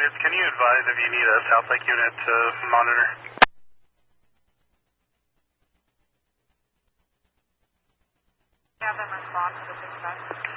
units, can you advise if you need a South Lake unit to monitor? Have them respond to the dispatch.